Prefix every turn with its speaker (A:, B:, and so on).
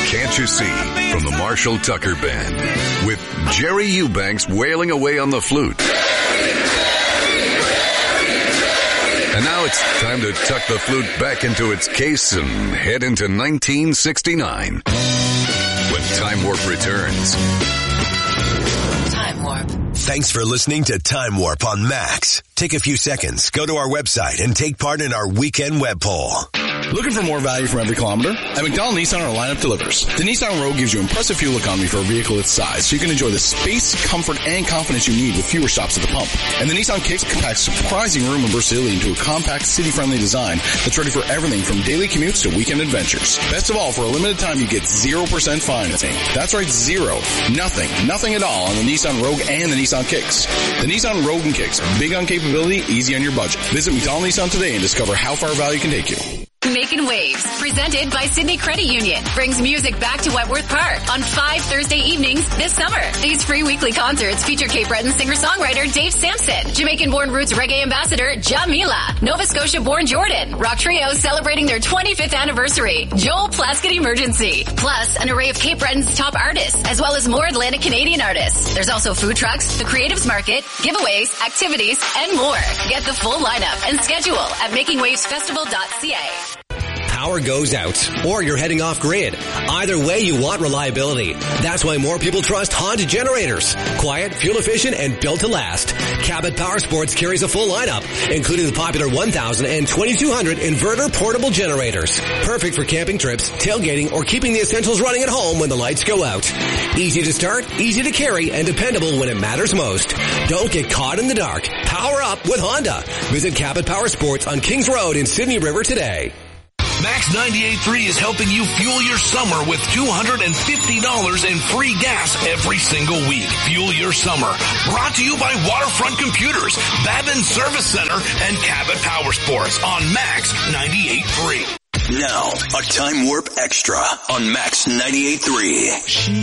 A: Can't You See from the Marshall Tucker Band with Jerry Eubanks wailing away on the flute. And now it's time to tuck the flute back into its case and head into 1969 when Time Warp returns.
B: Time Warp.
C: Thanks for listening to Time Warp on Max. Take a few seconds, go to our website, and take part in our weekend web poll.
D: Looking for more value from every kilometer? At McDonald Nissan, our lineup delivers. The Nissan Rogue gives you impressive fuel economy for a vehicle its size, so you can enjoy the space, comfort, and confidence you need with fewer stops at the pump. And the Nissan Kicks compacts surprising room and versatility into a compact, city-friendly design that's ready for everything from daily commutes to weekend adventures. Best of all, for a limited time, you get 0% financing. That's right, zero. Nothing at all on the Nissan Rogue and the Nissan Kicks. The Nissan Rogue and Kicks, big on capability, easy on your budget. Visit McDonald Nissan today and discover how far value can take you.
B: Making Waves, presented by Sydney Credit Union, brings music back to Wentworth Park on 5 Thursday evenings this summer. These free weekly concerts feature Cape Breton singer-songwriter Dave Sampson, Jamaican-born roots reggae ambassador Jamila, Nova Scotia-born Jordan, rock trio celebrating their 25th anniversary, Joel Plaskett Emergency, plus an array of Cape Breton's top artists, as well as more Atlantic Canadian artists. There's also food trucks, the Creatives Market, giveaways, activities, and more. Get the full lineup and schedule at makingwavesfestival.ca.
E: Power goes out, or you're heading off grid. Either way, you want reliability. That's why more people trust Honda generators. Quiet, fuel efficient, and built to last. Cabot Power Sports carries a full lineup, including the popular 1000 and 2200 inverter portable generators. Perfect for camping trips, tailgating, or keeping the essentials running at home when the lights go out. Easy to start, easy to carry, and dependable when it matters most. Don't get caught in the dark. Power up with Honda. Visit Cabot Power Sports on Kings Road in Sydney River today.
F: Max 98.3 is helping you fuel your summer with $250 in free gas every single week. Fuel your summer. Brought to you by Waterfront Computers, Babin Service Center, and Cabot Power Sports on Max 98.3.
C: Now, a Time Warp Extra on Max 98.3.